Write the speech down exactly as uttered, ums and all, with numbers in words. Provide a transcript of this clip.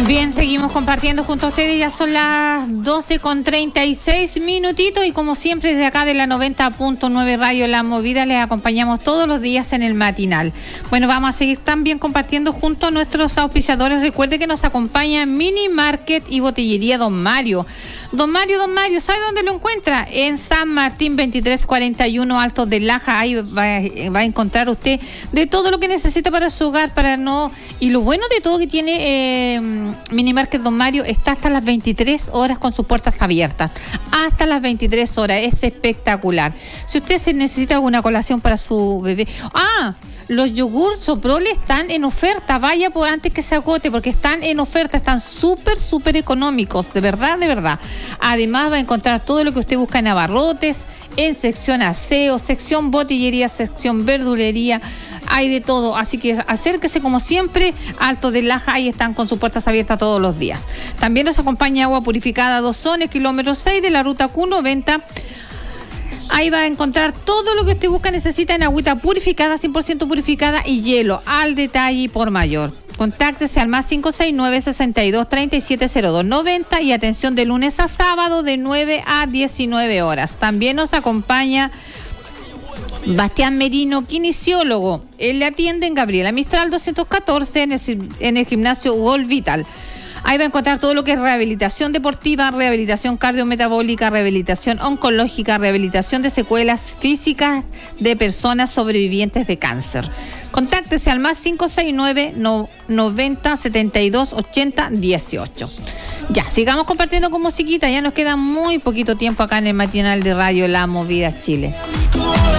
Bien, seguimos compartiendo junto a ustedes, ya son las doce con treinta y seis minutitos y como siempre desde acá de la noventa punto nueve Radio La Movida les acompañamos todos los días en el matinal. Bueno, vamos a seguir también compartiendo junto a nuestros auspiciadores. Recuerde que nos acompaña Mini Market y Botillería Don Mario. Don Mario, Don Mario, ¿sabe dónde lo encuentra? En San Martín veintitrés cuarenta y uno, Altos de Laja. Ahí va, va a encontrar usted de todo lo que necesita para su hogar, para no... Y lo bueno de todo que tiene eh, Mini Market Don Mario, está hasta las veintitrés horas con sus puertas abiertas. Hasta las veintitrés horas, es espectacular. Si usted se necesita alguna colación para su bebé... ¡Ah! Los yogur Soprole están en oferta. Vaya por antes que se agote, porque están en oferta. Están súper, súper económicos. De verdad, de verdad. Además va a encontrar todo lo que usted busca en abarrotes, en sección aseo, sección botillería, sección verdulería. Hay de todo. Así que acérquese como siempre. Alto de Laja, ahí están con sus puertas abiertas todos los días. También nos acompaña Agua Purificada Dos Zones, kilómetro seis de la ruta Q noventa. Ahí va a encontrar todo lo que usted busca, necesita en agüita purificada, cien por ciento purificada y hielo, al detalle y por mayor. Contáctese al más cinco seis nueve, seis dos, tres siete cero dos, noventa y atención de lunes a sábado de nueve a diecinueve horas. También nos acompaña Bastián Merino, kinesiólogo. Él le atiende en Gabriela Mistral doscientos catorce en el, en el gimnasio Gol Vital. Ahí va a encontrar todo lo que es rehabilitación deportiva, rehabilitación cardiometabólica, rehabilitación oncológica, rehabilitación de secuelas físicas de personas sobrevivientes de cáncer. Contáctese al más cinco seis nueve, noventa, setenta y dos, ochenta, dieciocho. Ya, sigamos compartiendo con musiquita, ya nos queda muy poquito tiempo acá en el matinal de Radio La Movida Chile.